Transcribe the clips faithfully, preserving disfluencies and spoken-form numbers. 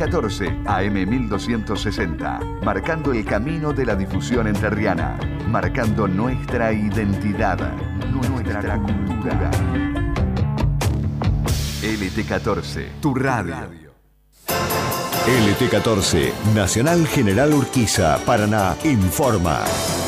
catorce, A M mil doscientos sesenta, marcando el camino de la difusión entrerriana, marcando nuestra identidad, nuestra, nuestra cultura. L T catorce, tu radio. L T catorce, Nacional General Urquiza, Paraná, informa.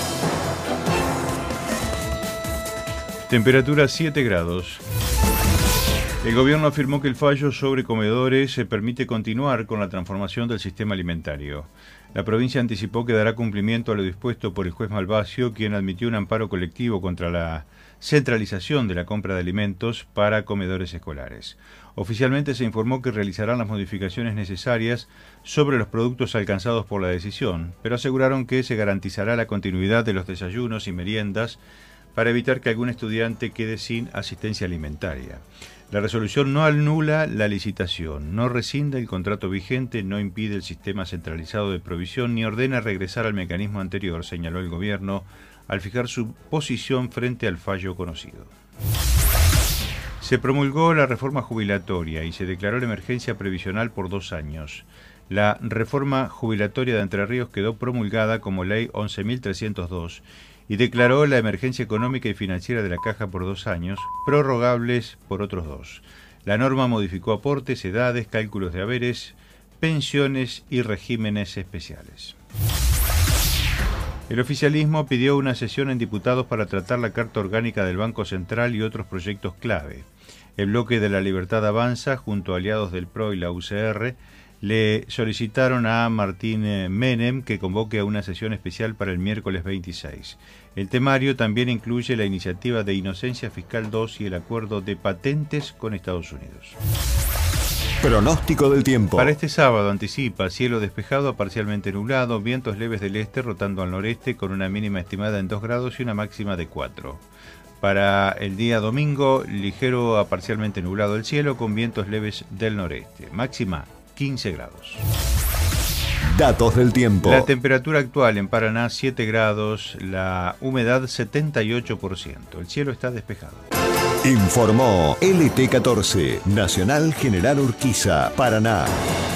Temperatura siete grados. El gobierno afirmó que el fallo sobre comedores se permite continuar con la transformación del sistema alimentario. La provincia anticipó que dará cumplimiento a lo dispuesto por el juez Malvacio, quien admitió un amparo colectivo contra la centralización de la compra de alimentos para comedores escolares. Oficialmente se informó que realizarán las modificaciones necesarias sobre los productos alcanzados por la decisión, pero aseguraron que se garantizará la continuidad de los desayunos y meriendas para evitar que algún estudiante quede sin asistencia alimentaria. La resolución no anula la licitación, no rescinde el contrato vigente, no impide el sistema centralizado de provisión ni ordena regresar al mecanismo anterior, señaló el gobierno al fijar su posición frente al fallo conocido. Se promulgó la reforma jubilatoria y se declaró la emergencia previsional por dos años. La reforma jubilatoria de Entre Ríos quedó promulgada como ley once mil trescientos dos y declaró la emergencia económica y financiera de la Caja por dos años, prorrogables por otros dos. La norma modificó aportes, edades, cálculos de haberes, pensiones y regímenes especiales. El oficialismo pidió una sesión en diputados para tratar la Carta Orgánica del Banco Central y otros proyectos clave. El bloque de la Libertad Avanza, junto a aliados del P R O y la U C R, le solicitaron a Martín Menem que convoque a una sesión especial para el miércoles veintiséis. El temario también incluye la iniciativa de Inocencia Fiscal dos y el acuerdo de patentes con Estados Unidos. Pronóstico del tiempo. Para este sábado anticipa cielo despejado a parcialmente nublado, vientos leves del este rotando al noreste con una mínima estimada en dos grados y una máxima de cuatro. Para el día domingo, ligero a parcialmente nublado el cielo con vientos leves del noreste. Máxima quince grados. Datos del tiempo. La temperatura actual en Paraná siete grados, la humedad setenta y ocho por ciento. El cielo está despejado. Informó L T catorce, Nacional General Urquiza, Paraná.